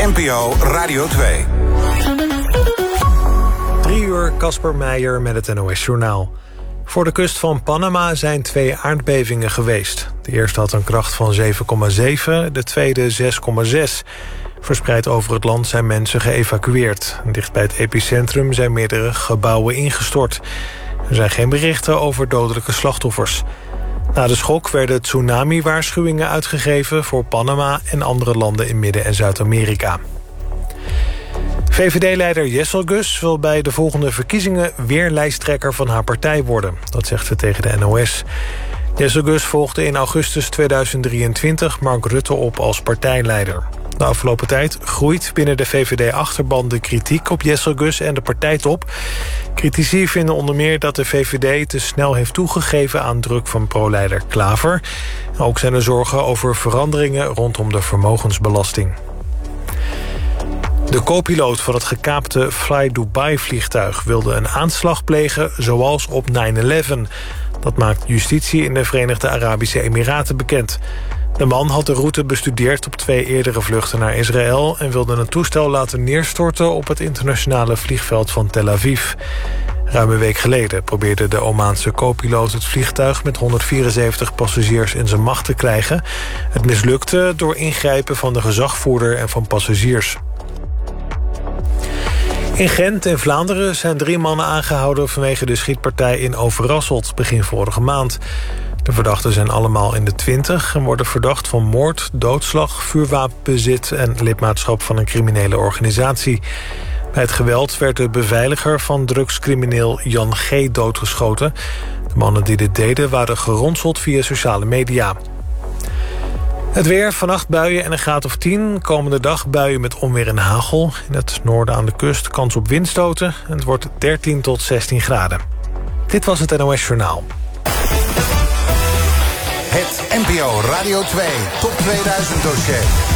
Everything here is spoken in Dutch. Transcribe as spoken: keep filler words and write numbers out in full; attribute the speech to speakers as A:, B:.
A: N P O Radio twee.
B: Drie uur, Casper Meijer met het N O S-journaal. Voor de kust van Panama zijn twee aardbevingen geweest. De eerste had een kracht van zeven komma zeven, de tweede zes komma zes. Verspreid over het land zijn mensen geëvacueerd. Dicht bij het epicentrum zijn meerdere gebouwen ingestort. Er zijn geen berichten over dodelijke slachtoffers. Na de schok werden tsunami-waarschuwingen uitgegeven voor Panama en andere landen in Midden- en Zuid-Amerika. V V D-leider Jesselgus wil bij de volgende verkiezingen weer lijsttrekker van haar partij worden. Dat zegt ze tegen de N O S. Jesselgus volgde in augustus tweeduizend drieëntwintig Mark Rutte op als partijleider. De afgelopen tijd groeit binnen de V V D-achterban de kritiek op Jesselgus en de partijtop. Critici vinden onder meer dat de V V D te snel heeft toegegeven aan druk van pro-leider Klaver. Ook zijn er zorgen over veranderingen rondom de vermogensbelasting. De co-piloot van het gekaapte Fly Dubai-vliegtuig wilde een aanslag plegen zoals op nine eleven. Dat maakt justitie in de Verenigde Arabische Emiraten bekend. De man had de route bestudeerd op twee eerdere vluchten naar Israël en wilde een toestel laten neerstorten op het internationale vliegveld van Tel Aviv. Ruim een week geleden probeerde de Omaanse co-piloot het vliegtuig met honderdvierenzeventig passagiers in zijn macht te krijgen. Het mislukte door ingrijpen van de gezagvoerder en van passagiers. In Gent en Vlaanderen zijn drie mannen aangehouden vanwege de schietpartij in Overasselt begin vorige maand. De verdachten zijn allemaal in de twintig en worden verdacht van moord, doodslag, vuurwapenbezit en lidmaatschap van een criminele organisatie. Bij het geweld werd de beveiliger van drugscrimineel Jan G. doodgeschoten. De mannen die dit deden waren geronseld via sociale media. Het weer, vannacht buien en een graad of tien. Komende dag buien met onweer en hagel. In het noorden aan de kust kans op windstoten. En het wordt dertien tot zestien graden. Dit was het N O S-journaal.
A: Het N P O Radio twee Top tweeduizend dossier.